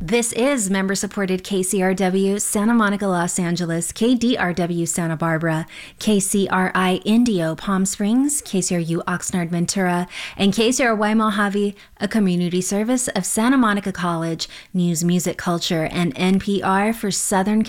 This is member-supported KCRW Santa Monica, Los Angeles, KDRW Santa Barbara, KCRI Indio Palm Springs, KCRU Oxnard Ventura, and KCRY Mojave, a community service of Santa Monica College, News, Music, Culture, and NPR for Southern